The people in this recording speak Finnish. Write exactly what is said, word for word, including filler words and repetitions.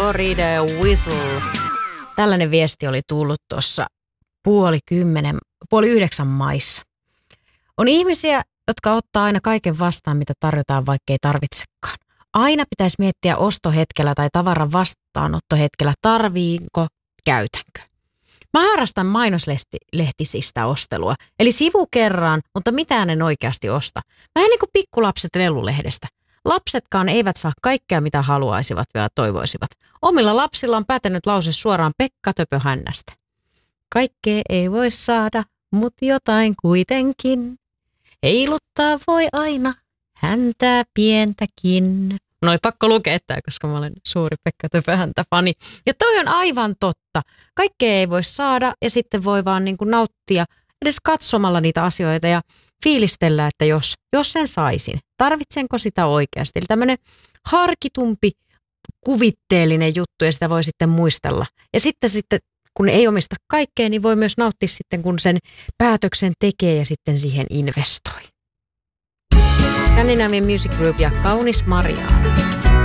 Florida Whistle. Tällainen viesti oli tullut tuossa puoli kymmenen, puoli yhdeksän maissa. On ihmisiä, jotka ottaa aina kaiken vastaan, mitä tarjotaan, vaikka ei tarvitsekaan. Aina pitäisi miettiä ostohetkellä tai tavaran vastaanottohetkellä, tarviinko, käytänkö. Mä harrastan mainoslehtisistä ostelua, eli sivu kerran, mutta mitään en oikeasti osta. Vähän niin kuin pikkulapset lellulehdestä. Lapsetkaan eivät saa kaikkea, mitä haluaisivat ja toivoisivat. Omilla lapsilla on pätenyt lause suoraan Pekka Töpöhännästä. Kaikkea ei voi saada, mutta jotain kuitenkin. Heiluttaa voi aina, häntää pientäkin. No oli pakko lukea tämä, koska mä olen suuri Pekka Töpöhäntä-fani. Ja toi on aivan totta. Kaikkea ei voi saada ja sitten voi vaan niin kuin nauttia edes katsomalla niitä asioita ja fiilistellä, että jos, jos sen saisin, tarvitsenko sitä oikeasti. Eli tämmöinen harkitumpi, kuvitteellinen juttu ja sitä voi sitten muistella. Ja sitten, sitten kun ei omista kaikkea, niin voi myös nauttia sitten, kun sen päätöksen tekee ja sitten siihen investoi. Scandinavian Music Group ja Kaunis Mariaa.